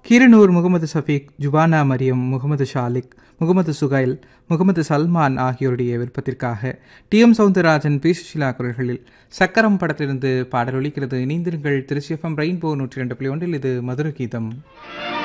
Keeranur Mohammed Shafeeq, ஜுபானா Mariam, Mohammed ஷாலிக், Mohammed Suhail, Mohammed Salman ஆகியோருடைய விருப்பத்திற்காக TM. Soundararajan, B. Sushila குரல்களில் சக்கரம் படத்திலிருந்து பாடல் ஒலிக்கிறது. இணைந்திருங்கள். Trichy FM rainbow 102.1. இது மதுர கீதம்.